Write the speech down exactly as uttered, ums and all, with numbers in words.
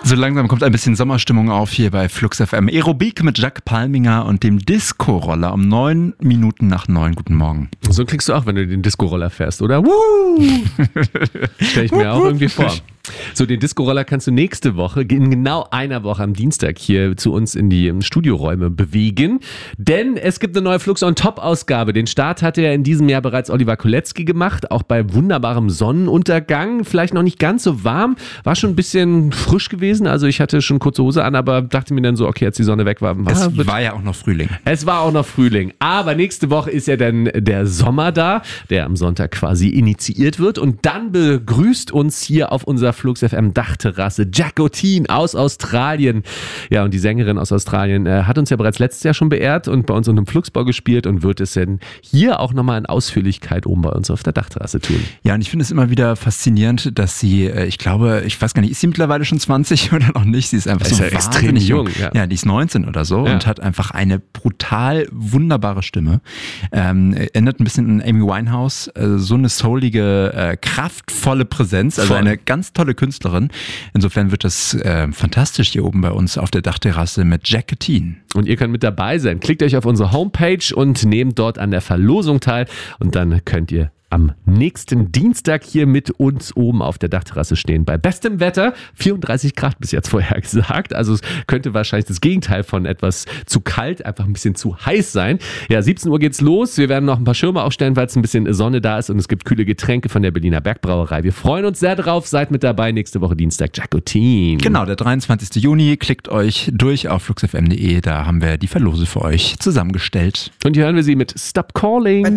So langsam kommt ein bisschen Sommerstimmung auf hier bei Flux F M. Aerobik mit Jack Palminger und dem Disco-Roller um neun Minuten nach neun. Guten Morgen. So klingst du auch, wenn du den Disco-Roller fährst, oder? Woo! Stell ich mir auch irgendwie vor. So, den Disco-Roller kannst du nächste Woche, in genau einer Woche am Dienstag hier zu uns in die Studioräume bewegen. Denn es gibt eine neue Flux on Top-Ausgabe. Den Start hatte ja in diesem Jahr bereits Oliver Kolecki gemacht, auch bei wunderbarem Sonnenuntergang. Vielleicht noch nicht ganz so warm, war schon ein bisschen frisch gewesen. Also ich hatte schon kurze Hose an, aber dachte mir dann so, okay, als die Sonne weg war. war es wird, war ja auch noch Frühling. Es war auch noch Frühling. Aber nächste Woche ist ja dann der Sommer da, der am Sonntag quasi initiiert wird. Und dann begrüßt uns hier auf unserer Flux F M Dachterrasse Jacquotine aus Australien. Ja, und die Sängerin aus Australien äh, hat uns ja bereits letztes Jahr schon beehrt und bei uns unter dem Fluxbau gespielt und wird es dann hier auch nochmal in Ausführlichkeit oben bei uns auf der Dachterrasse tun. Ja, und ich finde es immer wieder faszinierend, dass sie, äh, ich glaube, ich weiß gar nicht, ist sie mittlerweile schon zwanzig oder noch nicht? Sie ist einfach ist so ja extrem jung. Ja. ja, die ist neunzehn oder so ja. und hat einfach eine brutal wunderbare Stimme. Ähm, erinnert ein bisschen an Amy Winehouse, äh, so eine soulige, äh, kraftvolle Präsenz, also Voll. eine ganz tolle Künstlerin. Insofern wird das äh, fantastisch hier oben bei uns auf der Dachterrasse mit Jacquotine. Und ihr könnt mit dabei sein. Klickt euch auf unsere Homepage und nehmt dort an der Verlosung teil und dann könnt ihr am nächsten Dienstag hier mit uns oben auf der Dachterrasse stehen. Bei bestem Wetter, vierunddreißig Grad bis jetzt vorher gesagt. Also es könnte wahrscheinlich das Gegenteil von etwas zu kalt, einfach ein bisschen zu heiß sein. Ja, siebzehn Uhr geht's los. Wir werden noch ein paar Schirme aufstellen, weil es ein bisschen Sonne da ist und es gibt kühle Getränke von der Berliner Bergbrauerei. Wir freuen uns sehr drauf. Seid mit dabei. Nächste Woche Dienstag Jacquotine. Genau, der dreiundzwanzigsten Juni. Klickt euch durch auf flux f m punkt de. Da haben wir die Verlose für euch zusammengestellt. Und hier hören wir sie mit Stop Calling.